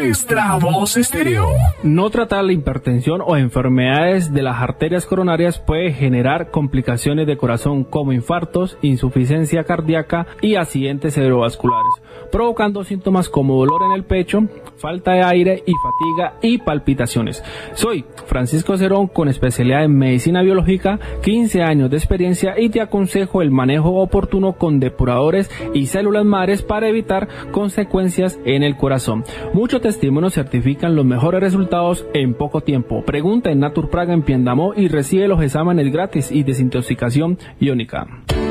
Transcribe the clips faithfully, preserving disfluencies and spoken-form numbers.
Nuestra Voz Estéreo. No tratar la hipertensión o enfermedades de las arterias coronarias puede generar complicaciones de corazón como infartos, insuficiencia cardíaca y accidentes cerebrovasculares, provocando síntomas como dolor en el pecho, falta de aire y fatiga y palpitaciones. Soy Francisco Cerón, con especialidad en medicina biológica, quince años de experiencia, y te aconsejo el manejo oportuno con depuradores y células madres para evitar consecuencias en el corazón. Muchos testimonios certifican los mejores resultados en poco tiempo. Pregunta en Naturpraga en Piendamó y recibe los exámenes gratis y desintoxicación iónica.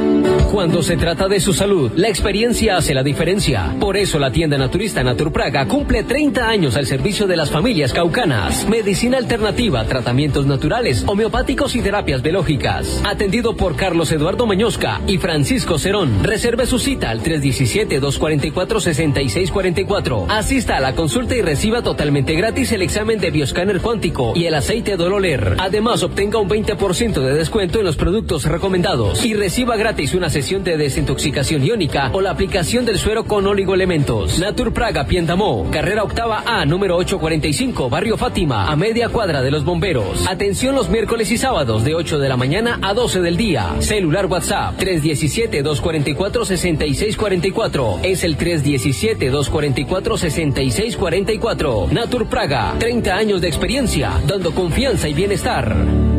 Cuando se trata de su salud, la experiencia hace la diferencia. Por eso la tienda naturista Naturpraga cumple treinta años al servicio de las familias caucanas. Medicina alternativa, tratamientos naturales, homeopáticos y terapias biológicas. Atendido por Carlos Eduardo Mañosca y Francisco Cerón. Reserve su cita al tres uno siete, dos cuatro cuatro, seis seis cuatro cuatro. Asista a la consulta y reciba totalmente gratis el examen de bioscáner cuántico y el aceite de oler. Además, obtenga un veinte por ciento de descuento en los productos recomendados y reciba gratis una sesión de desintoxicación iónica o la aplicación del suero con oligoelementos. Naturpraga Piendamó, carrera octava A, número ochocientos cuarenta y cinco, barrio Fátima, a media cuadra de los bomberos. Atención los miércoles y sábados de ocho de la mañana a doce del día. Celular WhatsApp tres uno siete, dos cuatro cuatro, seis seis cuatro cuatro. Es el tres uno siete, dos cuatro cuatro, seis seis cuatro cuatro. Naturpraga, treinta años de experiencia, dando confianza y bienestar.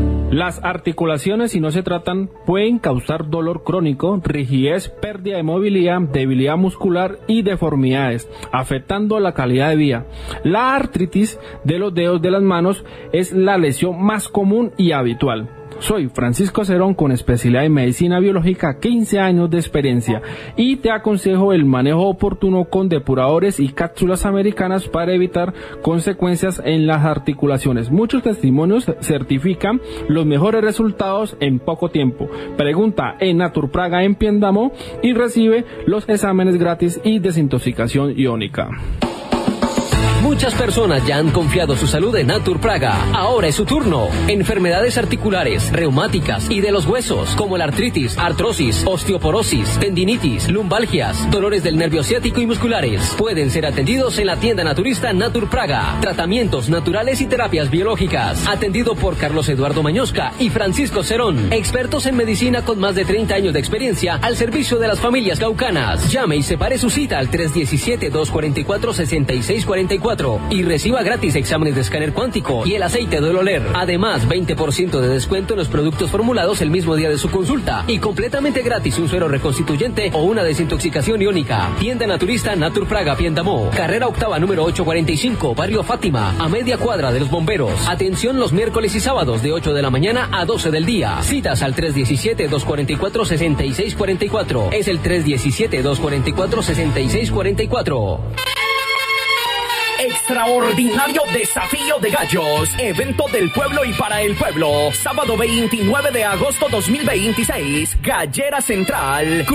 Las articulaciones, si no se tratan, pueden causar dolor crónico, rigidez, pérdida de movilidad, debilidad muscular y deformidades, afectando la calidad de vida. La artritis de los dedos de las manos es la lesión más común y habitual. Soy Francisco Cerón, con especialidad en medicina biológica, quince años de experiencia, y te aconsejo el manejo oportuno con depuradores y cápsulas americanas para evitar consecuencias en las articulaciones. Muchos testimonios certifican los mejores resultados en poco tiempo. Pregunta en Naturpraga en Piendamó y recibe los exámenes gratis y desintoxicación iónica. Muchas personas ya han confiado su salud en Naturpraga. Ahora es su turno. Enfermedades articulares, reumáticas y de los huesos, como la artritis, artrosis, osteoporosis, tendinitis, lumbalgias, dolores del nervio ciático y musculares, pueden ser atendidos en la tienda naturista Naturpraga. Tratamientos naturales y terapias biológicas. Atendido por Carlos Eduardo Mañosca y Francisco Cerón, expertos en medicina con más de treinta años de experiencia al servicio de las familias caucanas. Llame y separe su cita al tres uno siete, dos cuatro cuatro, seis seis cuatro cuatro. Y reciba gratis exámenes de escáner cuántico y el aceite de oler. Además, veinte por ciento de descuento en los productos formulados el mismo día de su consulta y completamente gratis un suero reconstituyente o una desintoxicación iónica. Tienda naturista Naturpraga Piendamó, carrera octava número ochocientos cuarenta y cinco, barrio Fátima, a media cuadra de los bomberos. Atención los miércoles y sábados de ocho de la mañana a doce del día. Citas al tres uno siete, dos cuatro cuatro, seis seis cuatro cuatro. Es el tres uno siete, dos cuatro cuatro, seis seis cuatro cuatro. Extraordinario Desafío de Gallos, evento del pueblo y para el pueblo, sábado veintinueve de agosto dos mil veintiséis, Gallera Central.